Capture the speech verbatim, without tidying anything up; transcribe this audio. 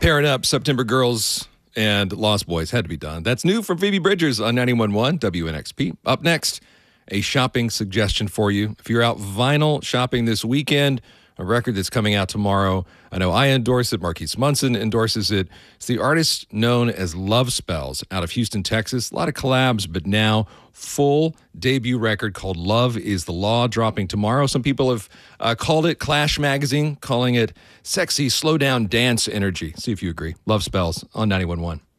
Pairing up September Girls and Lost Boys had to be done. That's new from Phoebe Bridgers on ninety-one point one W N X P. Up next, a shopping suggestion for you. If you're out vinyl shopping this weekend, a record that's coming out tomorrow. I know I endorse it. Marquise Munson endorses it. It's the artist known as Love Spells out of Houston, Texas. A lot of collabs, but now full debut record called Love is the Law, dropping tomorrow. Some people have uh, called it Clash Magazine, calling it sexy, slow down dance energy. See if you agree. Love Spells on ninety-one point one.